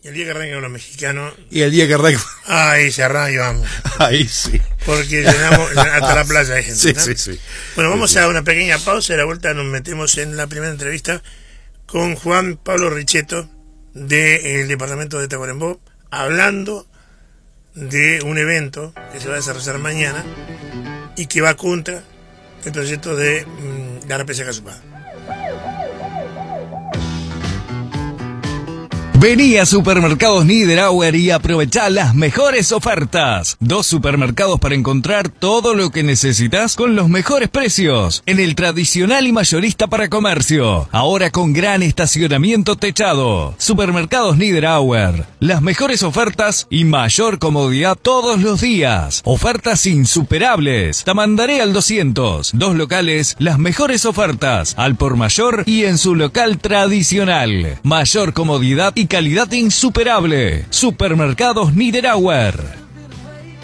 Y el día que arranquen los mexicanos... Y el día que arranquen... Ahí se arranca y vamos. Ahí sí. Porque llenamos hasta la playa de gente. Sí, ¿no? sí. Bueno, vamos a una pequeña pausa y a la vuelta nos metemos en la primera entrevista con Juan Pablo Richetto del departamento de Tacuarembó, hablando de un evento que se va a desarrollar mañana y que va contra el proyecto de la represa Casupá. Vení a Supermercados Niederauer y aprovechá las mejores ofertas. 2 supermercados para encontrar todo lo que necesitas con los mejores precios. En el tradicional y mayorista para comercio. Ahora con gran estacionamiento techado. Supermercados Niederauer. Las mejores ofertas y mayor comodidad todos los días. Ofertas insuperables. Tamandaré al 200. 2 locales, las mejores ofertas. Al por mayor y en su local tradicional. Mayor comodidad y calidad insuperable. Supermercados Niederauer.